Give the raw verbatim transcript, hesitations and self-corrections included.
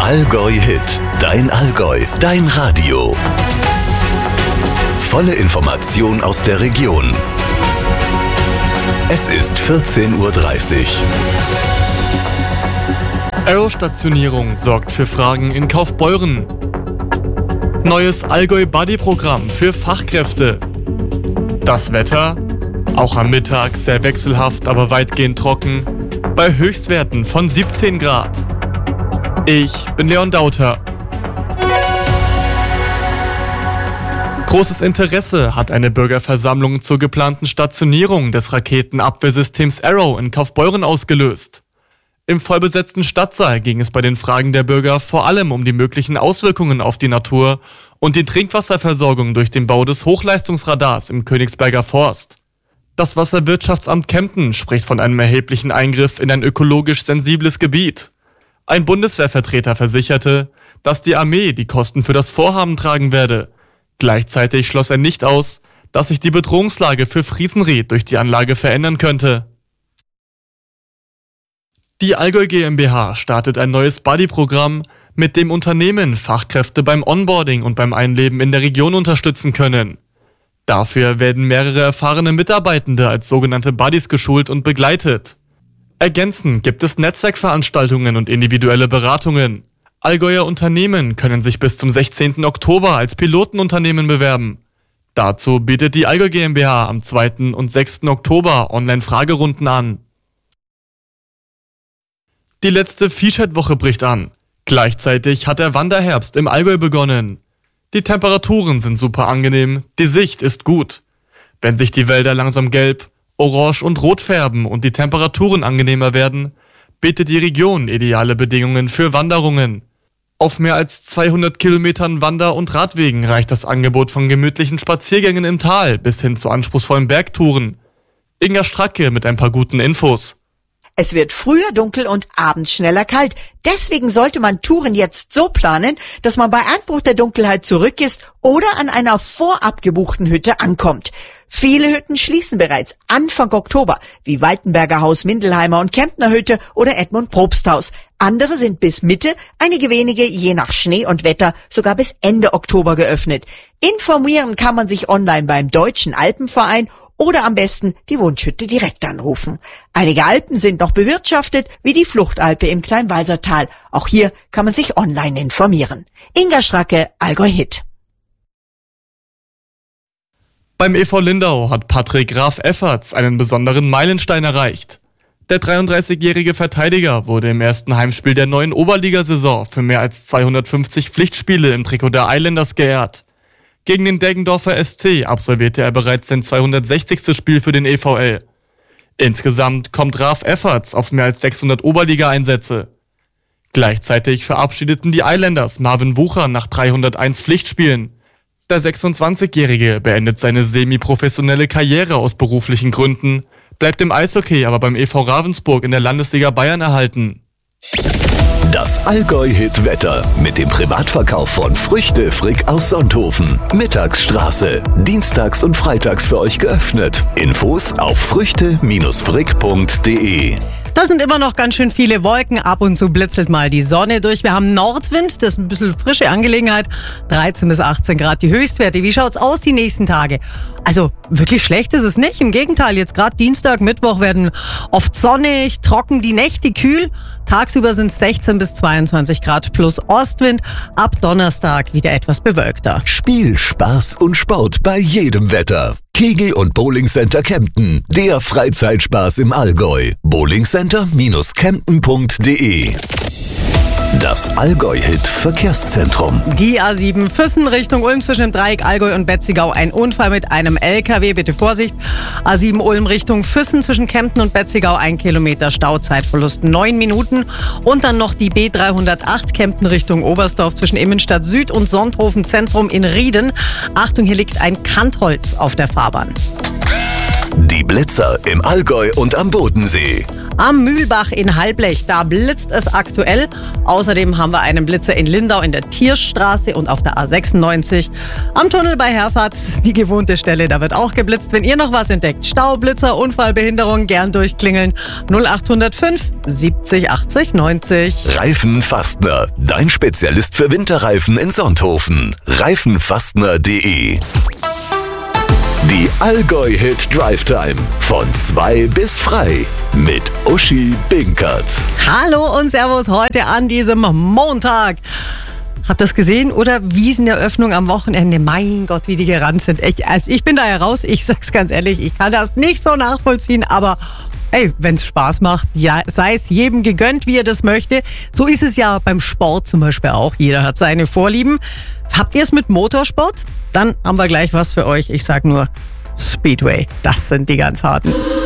Allgäu Hit, dein Allgäu, dein Radio. Volle Information aus der Region. Es ist vierzehn Uhr dreißig. Aero-Stationierung sorgt für Fragen in Kaufbeuren. Neues Allgäu-Buddy-Programm für Fachkräfte. Das Wetter? Auch am Mittag sehr wechselhaft, aber weitgehend trocken. Bei Höchstwerten von siebzehn Grad. Ich bin Leon Dauter. Großes Interesse hat eine Bürgerversammlung zur geplanten Stationierung des Raketenabwehrsystems Arrow in Kaufbeuren ausgelöst. Im vollbesetzten Stadtsaal ging es bei den Fragen der Bürger vor allem um die möglichen Auswirkungen auf die Natur und die Trinkwasserversorgung durch den Bau des Hochleistungsradars im Königsberger Forst. Das Wasserwirtschaftsamt Kempten spricht von einem erheblichen Eingriff in ein ökologisch sensibles Gebiet. Ein Bundeswehrvertreter versicherte, dass die Armee die Kosten für das Vorhaben tragen werde. Gleichzeitig schloss er nicht aus, dass sich die Bedrohungslage für Friesenried durch die Anlage verändern könnte. Die Allgäu GmbH startet ein neues Buddy-Programm, mit dem Unternehmen Fachkräfte beim Onboarding und beim Einleben in der Region unterstützen können. Dafür werden mehrere erfahrene Mitarbeitende als sogenannte Buddies geschult und begleitet. Ergänzend gibt es Netzwerkveranstaltungen und individuelle Beratungen. Allgäuer Unternehmen können sich bis zum sechzehnten Oktober als Pilotenunternehmen bewerben. Dazu bietet die Allgäu GmbH am zweiten und sechsten Oktober Online-Fragerunden an. Die letzte Viehscheid-Woche bricht an. Gleichzeitig hat der Wanderherbst im Allgäu begonnen. Die Temperaturen sind super angenehm, die Sicht ist gut. Wenn sich die Wälder langsam gelb, orange und rot färben und die Temperaturen angenehmer werden, bietet die Region ideale Bedingungen für Wanderungen. Auf mehr als zweihundert Kilometern Wander- und Radwegen reicht das Angebot von gemütlichen Spaziergängen im Tal bis hin zu anspruchsvollen Bergtouren. Inga Stracke mit ein paar guten Infos. Es wird früher dunkel und abends schneller kalt. Deswegen sollte man Touren jetzt so planen, dass man bei Einbruch der Dunkelheit zurück ist oder an einer vorab gebuchten Hütte ankommt. Viele Hütten schließen bereits Anfang Oktober, wie Waltenberger Haus, Mindelheimer und Kemptner Hütte oder Edmund Probsthaus. Andere sind bis Mitte, einige wenige je nach Schnee und Wetter sogar bis Ende Oktober geöffnet. Informieren kann man sich online beim Deutschen Alpenverein oder am besten die Wunschhütte direkt anrufen. Einige Alpen sind noch bewirtschaftet, wie die Fluchtalpe im Kleinwalsertal. Auch hier kann man sich online informieren. Inga Stracke, Allgäu Hit. Beim E V Lindau hat Patrick Graf Efferts einen besonderen Meilenstein erreicht. Der dreiunddreißigjährige Verteidiger wurde im ersten Heimspiel der neuen Oberligasaison für mehr als zweihundertfünfzig Pflichtspiele im Trikot der Islanders geehrt. Gegen den Deggendorfer S C absolvierte er bereits sein zweihundertsechzigste Spiel für den E V L. Insgesamt kommt Graf Efferts auf mehr als sechshundert Oberliga-Einsätze. Gleichzeitig verabschiedeten die Islanders Marvin Wucher nach dreihunderteins Pflichtspielen. Der sechsundzwanzigjährige beendet seine semi-professionelle Karriere aus beruflichen Gründen, bleibt im Eishockey aber beim E V Ravensburg in der Landesliga Bayern erhalten. Das Allgäu-Hit-Wetter mit dem Privatverkauf von Früchte Frick aus Sonthofen. Mittagsstraße. Dienstags und freitags für euch geöffnet. Infos auf früchte frick punkt de. Da sind immer noch ganz schön viele Wolken. Ab und zu blitzelt mal die Sonne durch. Wir haben Nordwind, das ist ein bisschen frische Angelegenheit. dreizehn bis achtzehn Grad die Höchstwerte. Wie schaut's aus die nächsten Tage? Also wirklich schlecht ist es nicht. Im Gegenteil, jetzt gerade Dienstag, Mittwoch werden oft sonnig, trocken, die Nächte kühl. Tagsüber sind es sechzehn bis zweiundzwanzig Grad plus Ostwind. Ab Donnerstag wieder etwas bewölkter. Spiel, Spaß und Sport bei jedem Wetter. Kegel- und Bowlingcenter Kempten, der Freizeitspaß im Allgäu. bowlingcenter Kempten punkt de. Das Allgäu-Hit-Verkehrszentrum. Die A sieben Füssen Richtung Ulm zwischen dem Dreieck Allgäu und Betzigau. Ein Unfall mit einem L K W, bitte Vorsicht. A sieben Ulm Richtung Füssen zwischen Kempten und Betzigau. Ein Kilometer Stauzeitverlust neun Minuten. Und dann noch die B dreihundertacht Kempten Richtung Oberstdorf zwischen Immenstadt Süd und Sonthofen Zentrum in Rieden. Achtung, hier liegt ein Kantholz auf der Fahrbahn. Die Blitzer im Allgäu und am Bodensee. Am Mühlbach in Halblech, da blitzt es aktuell. Außerdem haben wir einen Blitzer in Lindau in der Tierstraße und auf der A sechsundneunzig. Am Tunnel bei Herfahrt, die gewohnte Stelle, da wird auch geblitzt. Wenn ihr noch was entdeckt, Stau, Blitzer, Unfallbehinderung, gern durchklingeln. null acht null fünf siebzig achtzig neunzig. Reifenfastner, dein Spezialist für Winterreifen in Sonthofen. reifenfastner punkt de. Die Allgäu-Hit Drive Time von zwei bis frei mit Uschi Binkert. Hallo und Servus heute an diesem Montag. Habt ihr das gesehen? Oder Wieseneröffnung am Wochenende? Mein Gott, wie die gerannt sind. Echt, also ich bin da heraus, ich sag's ganz ehrlich, ich kann das nicht so nachvollziehen, aber hey, wenn's Spaß macht, ja, sei es jedem gegönnt, wie er das möchte. So ist es ja beim Sport zum Beispiel auch. Jeder hat seine Vorlieben. Habt ihr es mit Motorsport? Dann haben wir gleich was für euch. Ich sag nur Speedway. Das sind die ganz harten.